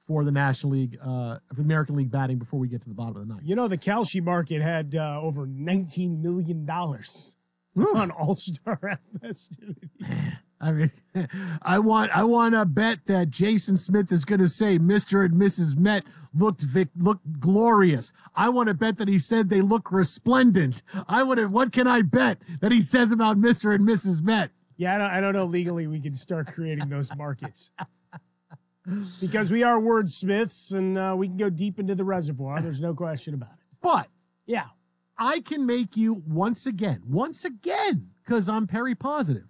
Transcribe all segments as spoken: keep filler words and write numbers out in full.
for the National League, uh, for the American League batting before we get to the bottom of the ninth. You know, the Kalshi market had uh, over nineteen million dollars on All-Star festivities. I mean, I want I want to bet that Jason Smith is going to say Mister and Missus Met looked Vic, looked glorious. I want to bet that he said they look resplendent. I want to. What can I bet that he says about Mister and Missus Met? Yeah, I don't, I don't know. Legally, we can start creating those markets because we are wordsmiths and uh, we can go deep into the reservoir. There's no question about it. But yeah, I can make you once again, once again, because I'm Perry positive,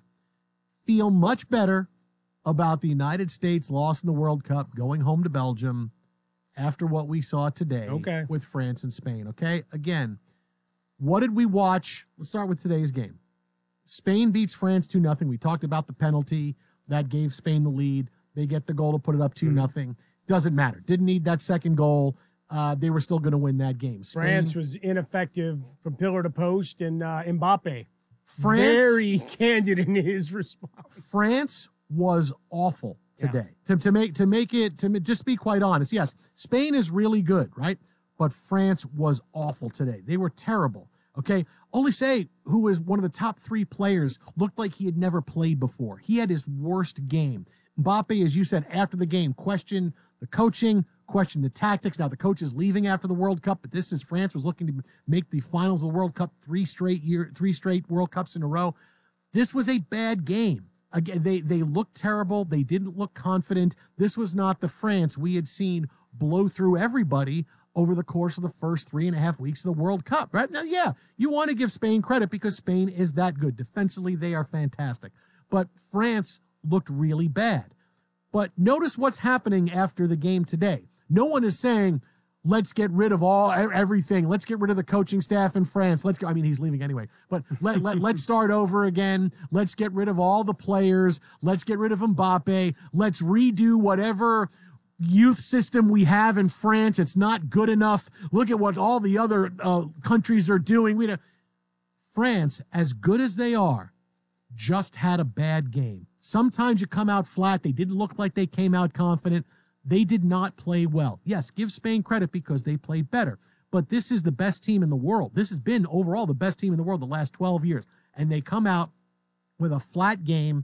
feel much better about the United States loss in the World Cup, going home to Belgium after what we saw today okay. with France and Spain. Okay, again, what did we watch? Let's start with today's game. Spain beats France two nothing. We talked about the penalty that gave Spain the lead. They get the goal to put it up two nothing. Doesn't matter. Didn't need that second goal. Uh, they were still going to win that game. Spain, France was ineffective from pillar to post, and uh, Mbappe, France, very candid in his response. France was awful today. Yeah. To, to make to make it to just be quite honest, yes, Spain is really good, right? But France was awful today. They were terrible. Okay, Olise, who was one of the top three players, looked like he had never played before. He had his worst game. Mbappe, as you said, after the game, questioned the coaching, questioned the tactics. Now the coach is leaving after the World Cup, but this is France was looking to make the finals of the World Cup three straight year, three straight World Cups in a row. This was a bad game. Again, they they looked terrible. They didn't look confident. This was not the France we had seen blow through everybody over the course of the first three and a half weeks of the World Cup, right? Now, yeah, you want to give Spain credit because Spain is that good. Defensively, they are fantastic. But France looked really bad. But notice what's happening after the game today. No one is saying, let's get rid of all everything. Let's get rid of the coaching staff in France. Let's go. I mean, he's leaving anyway. But let, let, let's start over again. Let's get rid of all the players. Let's get rid of Mbappe. Let's redo whatever youth system we have in France. It's not good enough. Look at what all the other uh, countries are doing. We France, as good as they are, just had a bad game. Sometimes you come out flat. They didn't look like they came out confident. They did not play well. Yes, give Spain credit because they played better. But this is the best team in the world. This has been overall the best team in the world the last twelve years. And they come out with a flat game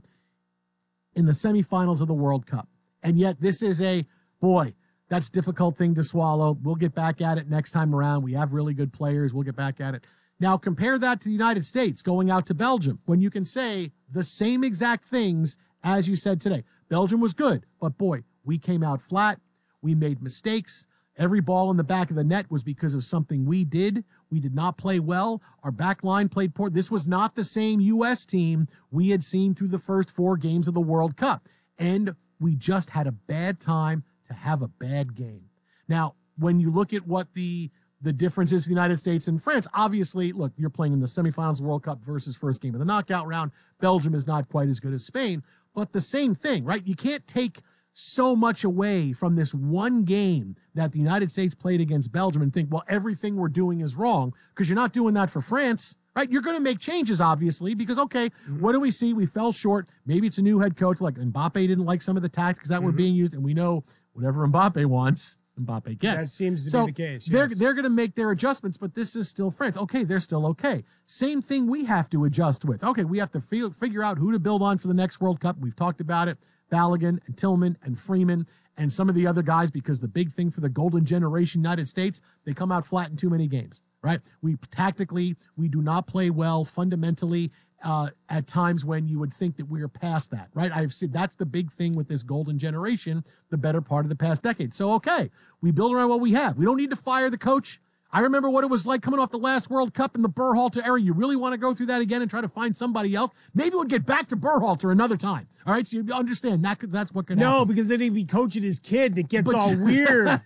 in the semifinals of the World Cup. And yet this is a, boy, that's a difficult thing to swallow. We'll get back at it next time around. We have really good players. We'll get back at it. Now, compare that to the United States going out to Belgium when you can say the same exact things as you said today. Belgium was good, but boy, we came out flat. We made mistakes. Every ball in the back of the net was because of something we did. We did not play well. Our back line played poor. This was not the same U S team we had seen through the first four games of the World Cup. And we just had a bad time to have a bad game. Now, when you look at what the the difference is for the United States and France, obviously, look, you're playing in the semifinals of the World Cup versus first game of the knockout round. Belgium is not quite as good as Spain, but the same thing, right? You can't take so much away from this one game that the United States played against Belgium and think, well, everything we're doing is wrong, because you're not doing that for France, right? You're going to make changes, obviously, because, okay, mm-hmm. what do we see? We fell short. Maybe it's a new head coach. Like Mbappe didn't like some of the tactics that mm-hmm. were being used, and we know whatever Mbappe wants, Mbappe gets. That seems to so be the case. Yes. They're, they're going to make their adjustments, but this is still France. Okay, they're still okay. Same thing we have to adjust with. Okay, we have to feel, figure out who to build on for the next World Cup. We've talked about it. Balogun and Tillman and Freeman and some of the other guys, because the big thing for the golden generation United States, they come out flat in too many games, right? We tactically, we do not play well fundamentally uh, at times when you would think that we are past that, right? I've said that's the big thing with this golden generation, the better part of the past decade. So, okay, we build around what we have. We don't need to fire the coach. I remember what it was like coming off the last World Cup in the Berhalter era. You really want to go through that again and try to find somebody else? Maybe we'll get back to Berhalter another time. All right, so you understand that that's what could happen. No, because then he'd be coaching his kid and it gets but, all weird.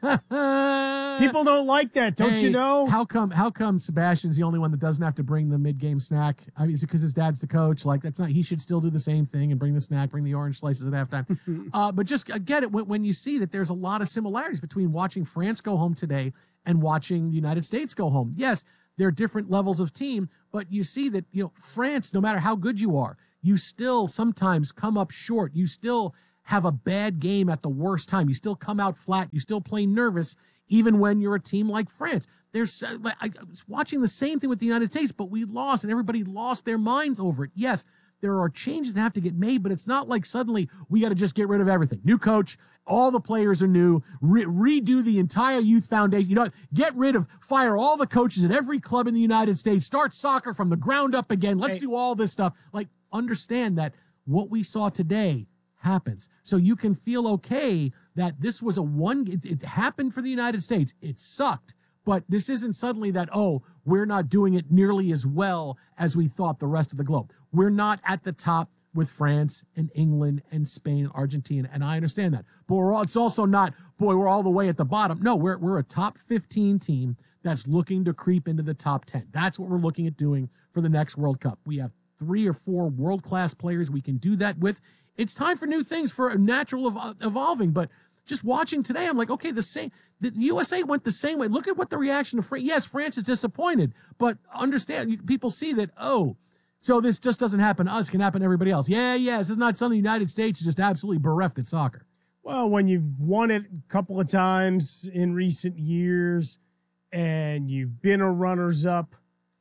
People don't like that, don't hey, you know? How come How come Sebastian's the only one that doesn't have to bring the mid-game snack? I mean, is it because his dad's the coach? Like, that's not, he should still do the same thing and bring the snack, bring the orange slices at halftime. uh, but just get it when, when you see that there's a lot of similarities between watching France go home today and watching the United States go home. Yes, there are different levels of team, but you see that, you know, France, no matter how good you are, you still sometimes come up short. You still have a bad game at the worst time. You still come out flat. You still play nervous, even when you're a team like France. There's, uh, I was watching the same thing with the United States, but we lost, and everybody lost their minds over it. Yes, there are changes that have to get made, but it's not like suddenly we got to just get rid of everything. New coach, all the players are new, re- redo the entire youth foundation. You know, get rid of, fire all the coaches at every club in the United States, start soccer from the ground up again. Let's Hey. do all this stuff. Like, understand that what we saw today happens. So you can feel okay that this was a one, it, it happened for the United States. It sucked. But this isn't suddenly that, oh, we're not doing it nearly as well as we thought the rest of the globe. We're not at the top with France and England and Spain and Argentina, and I understand that. But we're all, it's also not, boy, we're all the way at the bottom. No, we're we're a top fifteen team that's looking to creep into the top ten. That's what we're looking at doing for the next World Cup. We have three or four world-class players we can do that with. It's time for new things, for a natural ev- evolving, but just watching today, I'm like, okay, the same. The U S A went the same way. Look at what the reaction of France. Yes, France is disappointed, but understand, people see that, oh, so this just doesn't happen to us, it can happen to everybody else. Yeah, yeah, this is not something the United States is just absolutely bereft at soccer. Well, when you've won it a couple of times in recent years and you've been a runners-up,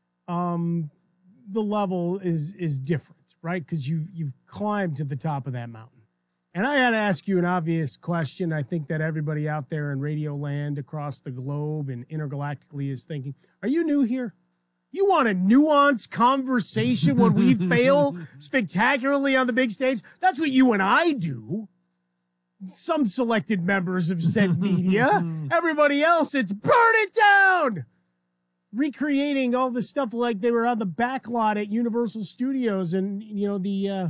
um, the level is is different, right? Because you've, you've climbed to the top of that mountain. And I got to ask you an obvious question. I think that everybody out there in radio land across the globe and intergalactically is thinking, are you new here? You want a nuanced conversation when we fail spectacularly on the big stage? That's what you and I do. Some selected members of said media. Everybody else, it's burn it down. Recreating all the stuff like they were on the back lot at Universal Studios and, you know, the uh,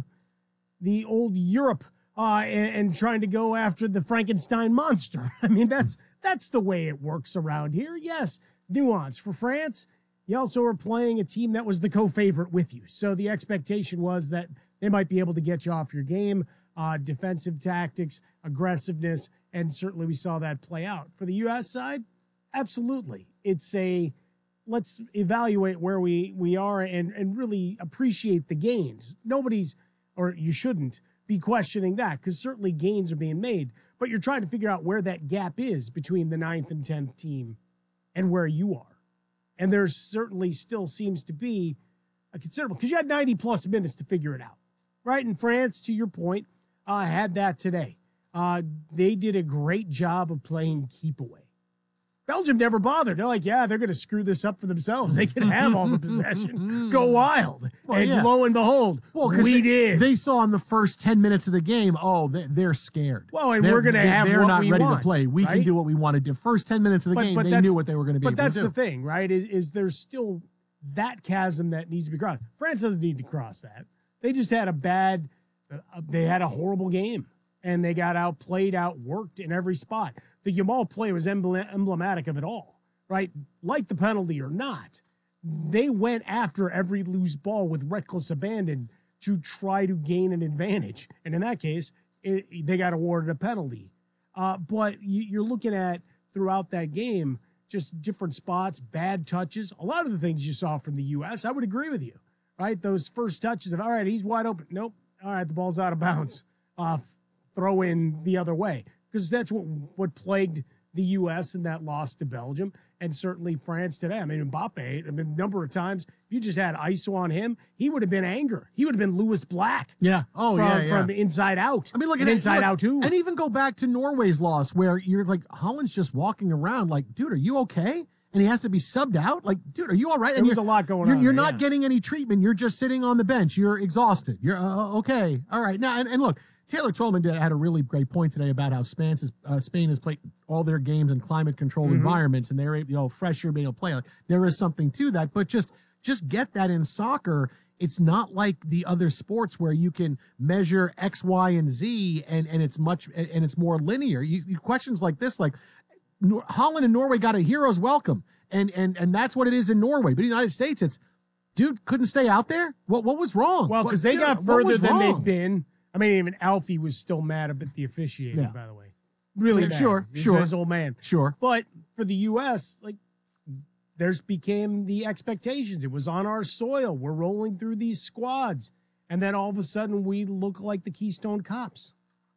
the old Europe. Uh, and, and trying to go after the Frankenstein monster. I mean, that's that's the way it works around here. Yes, nuance. For France, you also were playing a team that was the co-favorite with you. So the expectation was that they might be able to get you off your game, uh, defensive tactics, aggressiveness, and certainly we saw that play out. For the U S side, absolutely. It's a, let's evaluate where we, we are and, and really appreciate the gains. Nobody's, or you shouldn't, be questioning that, because certainly gains are being made, but you're trying to figure out where that gap is between the ninth and tenth team and where you are. And there certainly still seems to be a considerable, because you had ninety plus minutes to figure it out, right? And France, to your point, uh, had that today. Uh, they did a great job of playing keep away. Belgium never bothered. They're like, yeah, they're going to screw this up for themselves. They can have all the possession. Go wild. Well, and yeah. lo and behold, Well, we they, did. They saw in the first ten minutes of the game, oh, they, they're scared. Well, and they're, we're going to have They're what not we ready want, to play. We right? can do what we want to do. First ten minutes of the But- game, but they that's- knew what they were going to be But able that's to do. the thing, right? Is, is there's still that chasm that needs to be crossed. France doesn't need to cross that. They just had a bad, uh, they had a horrible game, and they got outplayed, outworked in every spot. The Yamal play was emblem- emblematic of it all, right? Like the penalty or not, they went after every loose ball with reckless abandon to try to gain an advantage. And in that case, it, they got awarded a penalty. Uh, but you, you're looking at throughout that game, just different spots, bad touches. A lot of the things you saw from the U S, I would agree with you, right? Those first touches of, all right, he's wide open. Nope. All right, the ball's out of bounds. Uh, throw in the other way. Because that's what, what plagued the U S in that loss to Belgium, and certainly France today. I mean, Mbappe, I mean, a number of times, if you just had I S O on him, he would have been anger. He would have been Lewis Black. Yeah. Oh, from, yeah, yeah. From inside out. I mean, look and at inside look, out too. And even go back to Norway's loss, where you're like, Holland's just walking around like, dude, are you okay? And he has to be subbed out. Like, dude, are you all right? And There was you're- a lot going you're, on You're there, not yeah. getting any treatment. You're just sitting on the bench. You're exhausted. You're uh, okay. All right. Now, and, and look, Taylor Trollman did, had a really great point today about how Spain has, uh, Spain has played all their games in climate-controlled Mm-hmm. environments, and they're you know fresher, being able to play. Like, there is something to that, but just just get that in soccer. It's not like the other sports where you can measure X, Y, and Z, and and it's much and, and it's more linear. You, you questions like this, like Nor- Holland and Norway got a hero's welcome, and and and that's what it is in Norway. But in the United States, it's dude couldn't stay out there. What what was wrong? Well, What- because they dude, got what further was than wrong? they've been. I mean, even Alfie was still mad about the officiating, Yeah. by the way. Really Yeah, mad. sure, He's sure. his old man. Sure. But for the U S, like, there's became the expectations. It was on our soil. We're rolling through these squads. And then all of a sudden we look like the Keystone Cops.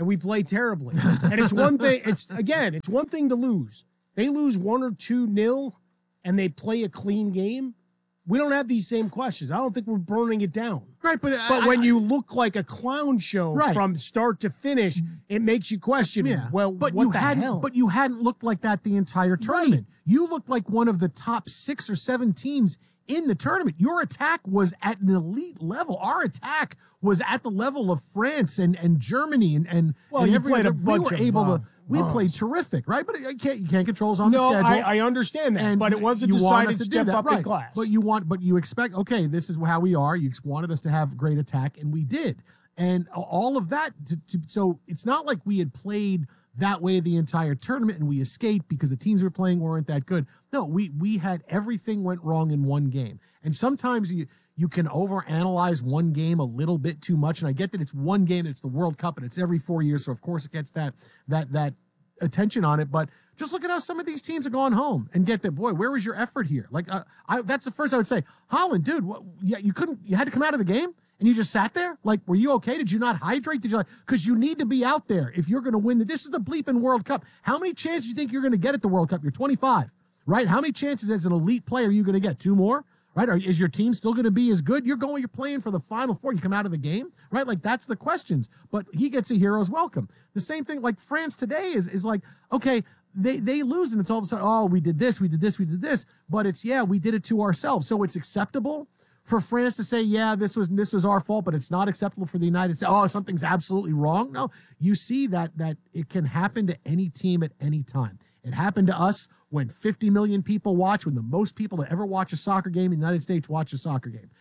and we play terribly. And it's one thing, it's again, it's one thing to lose. They lose one or two nil and they play a clean game. We don't have these same questions. I don't think we're burning it down. Right, but But I, when I, you look like a clown show Right. from start to finish, it makes you question, yeah, well, but what you the hadn't, hell? but you hadn't looked like that the entire tournament. You looked like one of the top six or seven teams in the tournament. Your attack was at an elite level. Our attack was at the level of France and, and Germany and and, Well, and you every played a other- we bunch were of, able uh, to. We bombs. played terrific, right? But you can't you can't control us on no, the schedule. I, I understand that, And but it was a you want decided us to do step that, up right. in class. But you want, but you expect, okay, this is how we are. You ex- wanted us to have great attack, and we did. And all of that. To, to, so it's not like we had played that way the entire tournament and we escaped because the teams we were playing weren't that good. No, we we had everything went wrong in one game. And sometimes you you can overanalyze one game a little bit too much. And I get that it's one game, it's the World Cup, and it's every four years, so of course it gets that that that attention on it. But just look at how some of these teams are going home and get that. Boy, where was your effort here? Like, uh, I that's the first I would say. Holland, dude, what, yeah, you couldn't. You had to come out of the game. And you just sat there? Like, were you okay? Did you not hydrate? Did you like, because you need to be out there if you're going to win. This is the bleeping World Cup. How many chances do you think you're going to get at the World Cup? You're twenty-five, right? How many chances as an elite player are you going to get? Two more, right? Or is your team still going to be as good? You're going, you're playing for the Final Four. You come out of the game, right? Like, that's the questions. But he gets a hero's welcome. The same thing, like France today is, is like, okay, they, they lose and it's all of a sudden, oh, we did this, we did this, we did this. But it's, yeah, we did it to ourselves. So it's acceptable for France to say, yeah, this was this was our fault, but it's not acceptable for the United States. Oh, something's absolutely wrong. No, you see that that it can happen to any team at any time. It happened to us when fifty million people watch, when the most people to ever watch a soccer game in the United States watch a soccer game.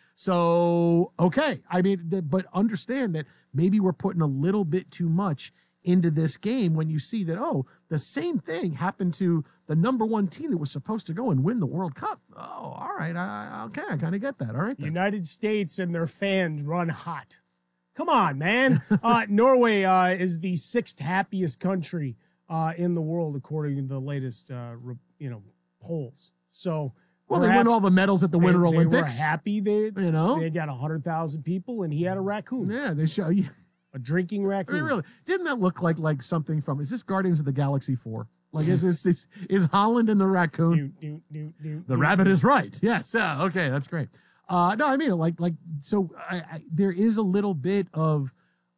So, okay, I mean, th- but understand that maybe we're putting a little bit too much into this game when you see that, oh, the same thing happened to the number one team that was supposed to go and win the World Cup. Oh, all right. I, okay, I kind of get that. All right. The then. United States and their fans run hot. Come on, man. uh, Norway uh, is the sixth happiest country uh, in the world, according to the latest, uh, re- you know, polls. So, Well, they win all the medals at the they, Winter they Olympics. were happy. They, You know? they got one hundred thousand people, and he had a raccoon, Yeah, they show you. a drinking I raccoon. mean, really, didn't that look like like something from? Is this Guardians of the Galaxy four? Like, is this is, is Holland and the raccoon? Do, do, do, do, The do, rabbit do. is right. Yes. Uh, okay, that's great. Uh, no, I mean, like, like, so I, I, there is a little bit of,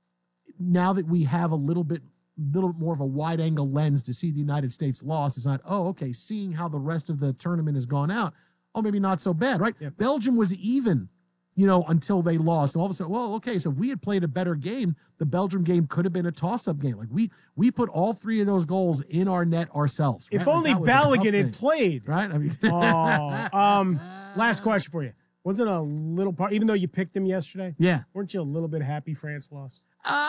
now that we have a little bit, little more of a wide angle lens to see the United States loss, it's not, oh, okay, seeing how the rest of the tournament has gone out, oh, maybe not so bad, right? Yep. Belgium was even, you know, until they lost. And all of a sudden, well, okay, so if we had played a better game, the Belgium game could have been a toss-up game. Like, we we put all three of those goals in our net ourselves. If right? Like, only that was a tough Balogun had thing, played. right? I mean, Oh, um, last question for you. Wasn't a little part, even though you picked him yesterday, yeah. weren't you a little bit happy France lost?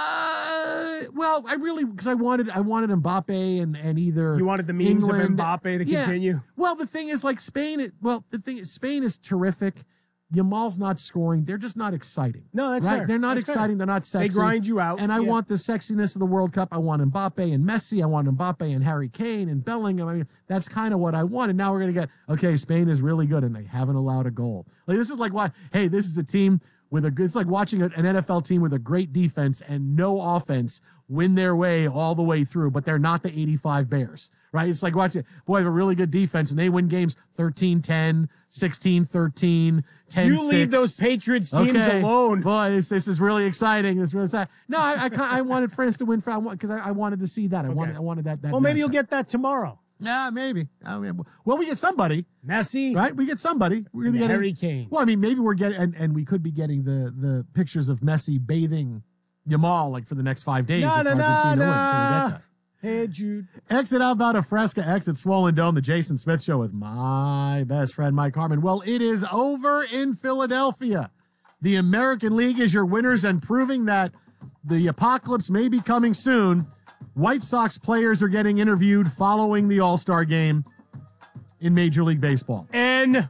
Uh, well, I really because I wanted I wanted Mbappe and and either You wanted the memes England- of Mbappe to Yeah. continue? Well, the thing is, like Spain. It, well, the thing is, Spain is terrific. Yamal's not scoring. They're just not exciting. No, that's right. fair. They're not That's fair. exciting. They're not sexy. They grind you out. And I Yeah. want the sexiness of the World Cup. I want Mbappe and Messi. I want Mbappe and Harry Kane and Bellingham. I mean, that's kind of what I want. And now we're going to get, okay, Spain is really good and they haven't allowed a goal. Like, this is like, what? Hey, this is a team with a, it's like watching an N F L team with a great defense and no offense win their way all the way through, but they're not the eighty-five Bears, right? It's like watching, boy, they have a really good defense and they win games thirteen ten, sixteen thirteen, ten six. You leave those Patriots teams Okay. alone. Boy, this, this is really exciting. This is really exciting. No, I, I, I wanted France to win because I, I wanted to see that. I wanted I wanted that. that Well, maybe you'll matchup. get that tomorrow. Yeah, maybe. I mean, well, we get somebody, Messi, right? We get somebody. We're and gonna get Harry Kane. Well, I mean, maybe we're getting, and, and we could be getting the the pictures of Messi bathing Yamal like for the next five days Na, if na, na, Argentina wins. So we na. get that. Hey, Jude. Exit out about a Fresca, exit Swollen Dome, the Jason Smith Show with my best friend, Mike Harmon. Well, it is over in Philadelphia. The American League is your winners and proving that the apocalypse may be coming soon. White Sox players are getting interviewed following the All-Star game in Major League Baseball. N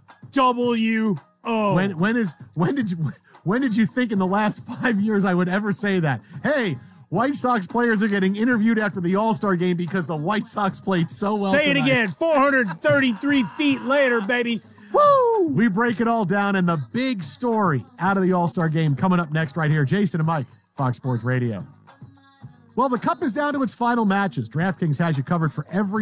W O. When when is when did you when did you think in the last five years I would ever say that? Hey, White Sox players are getting interviewed after the All-Star game because the White Sox played so well. Say it tonight. again. four hundred thirty-three feet later, baby. Woo! We break it all down and the big story out of the All-Star game coming up next right here. Jason and Mike, Fox Sports Radio. Well, the Cup is down to its final matches. DraftKings has you covered for every